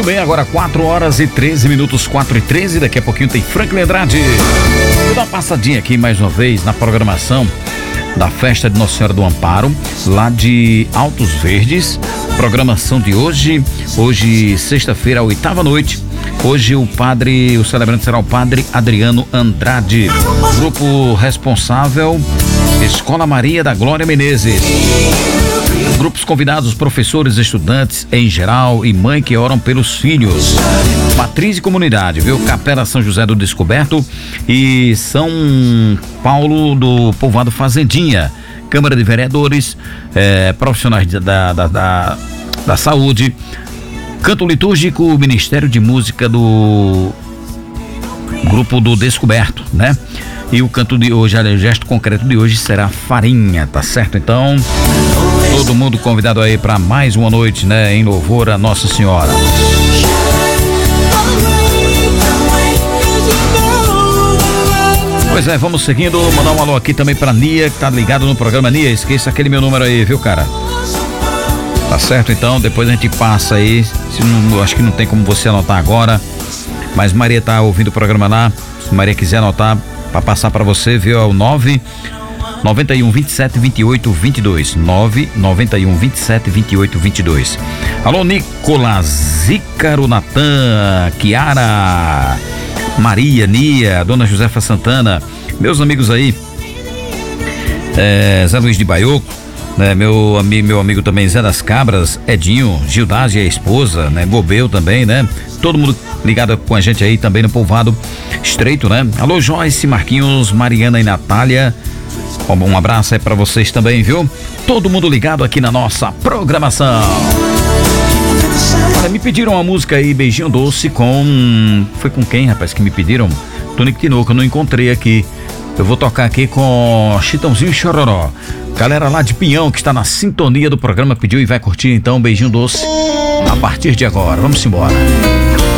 Muito bem, agora 4h13, 4h13, daqui a pouquinho tem Franklin Andrade. Vou dar uma passadinha aqui mais uma vez na programação da festa de Nossa Senhora do Amparo, lá de Altos Verdes. Programação de hoje, sexta-feira, 8ª noite. Hoje o celebrante será o padre Adriano Andrade. Grupo responsável, Escola Maria da Glória Menezes. Grupos convidados, professores, estudantes em geral e mãe que oram pelos filhos. Matriz e comunidade, viu? Capela São José do Descoberto e São Paulo do Povoado Fazendinha. Câmara de Vereadores, profissionais da saúde, canto litúrgico, Ministério de Música do Grupo do Descoberto, né? E o canto de hoje, o gesto concreto de hoje será farinha, tá certo? Então, todo mundo convidado aí para mais uma noite, né? Em louvor a Nossa Senhora. Pois é, vamos seguindo, mandar um alô aqui também pra Nia, que tá ligado no programa. Nia, esqueça aquele meu número aí, viu, cara? Tá certo, então, depois a gente passa aí, acho que não tem como você anotar agora, mas Maria tá ouvindo o programa lá, se Maria quiser anotar, pra passar pra você, viu, é o 991 27 28 22, 991 27 28 22. Alô, Nicolas, Ícaro, Natan, Kiara, Maria, Nia, Dona Josefa Santana, meus amigos aí, Zé Luiz de Baioco, né, meu amigo também Zé das Cabras, Edinho, Gildade e a esposa, né, Bobeu também, né, todo mundo ligado com a gente aí também no Povoado Estreito, né. Alô, Joyce, Marquinhos, Mariana e Natália, um abraço aí pra vocês também, viu? Todo mundo ligado aqui na nossa programação. Olha, me pediram uma música aí, Beijinho Doce, foi com quem, rapaz, que me pediram? Tonico Tinoco, eu não encontrei aqui. Eu vou tocar aqui com Chitãozinho e Chororó. Galera lá de Pinhão, que está na sintonia do programa, pediu e vai curtir então Beijinho Doce a partir de agora. Vamos embora.